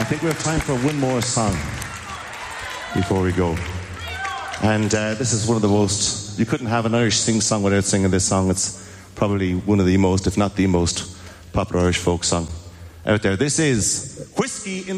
think we have time for one more song before we go. And this is one of the most... You couldn't have an Irish sing-song without singing this song. It's probably one of the most, if not the most, popular Irish folk song out there. This is Whiskey in